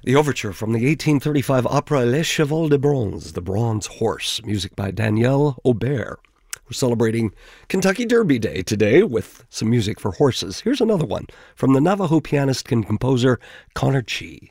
The overture from the 1835 opera Les Chevaux de Bronze, The Bronze Horse, music by Daniel Aubert. We're celebrating Kentucky Derby Day today with some music for horses. Here's another one from the Navajo pianist and composer Connor Chee.